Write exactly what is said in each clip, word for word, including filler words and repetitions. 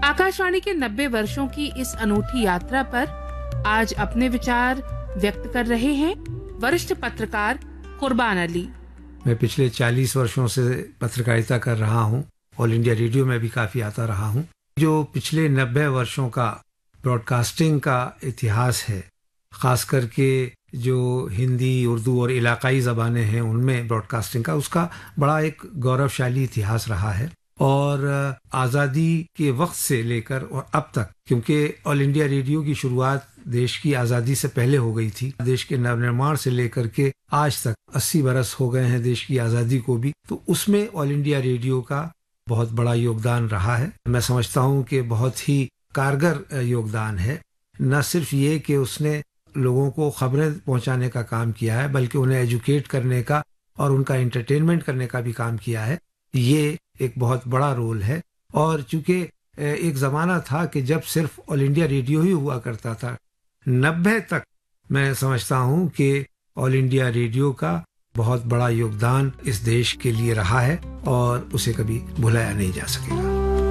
आकाशवाणी के नब्बे वर्षों की इस अनूठी यात्रा पर आज अपने विचार व्यक्त कर रहे हैं वरिष्ठ पत्रकार कुर्बान अली। मैं पिछले चालीस वर्षों से पत्रकारिता कर रहा हूं। ऑल इंडिया रेडियो में भी काफ़ी आता रहा हूं। जो पिछले नब्बे वर्षों का ब्रॉडकास्टिंग का इतिहास है, ख़ास करके जो हिंदी, उर्दू और इलाकाई ज़बानें हैं उनमें ब्रॉडकास्टिंग का, उसका बड़ा एक गौरवशाली इतिहास रहा है। और आज़ादी के वक्त से लेकर और अब तक, क्योंकि ऑल इंडिया रेडियो की शुरुआत देश की आज़ादी से पहले हो गई थी, देश के नवनिर्माण से लेकर के आज तक अस्सी बरस हो गए हैं देश की आज़ादी को भी, तो उसमें ऑल इंडिया रेडियो का बहुत बड़ा योगदान रहा है। मैं समझता हूँ कि बहुत ही कारगर योगदान है। न सिर्फ ये कि उसने लोगों को खबरें पहुँचाने का काम किया है, बल्कि उन्हें एजुकेट करने का और उनका एंटरटेनमेंट करने का भी काम किया है। ये एक बहुत बड़ा रोल है। और चूंकि एक ज़माना था कि जब सिर्फ ऑल इंडिया रेडियो ही हुआ करता था, नब्बे तक मैं समझता हूँ कि ऑल इंडिया रेडियो का बहुत बड़ा योगदान इस देश के लिए रहा है और उसे कभी भुलाया नहीं जा सकेगा।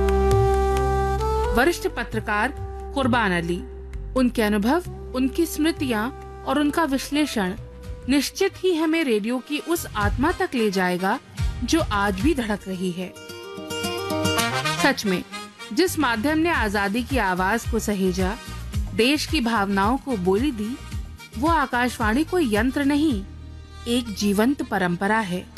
वरिष्ठ पत्रकार कुर्बान अली, उनके अनुभव, उनकी स्मृतियां और उनका विश्लेषण निश्चित ही हमें रेडियो की उस आत्मा तक ले जाएगा जो आज भी धड़क रही है। सच में, जिस माध्यम ने आजादी की आवाज को सहेजा, देश की भावनाओं को बोली दी, वो आकाशवाणी कोई यंत्र नहीं, एक जीवंत परंपरा है।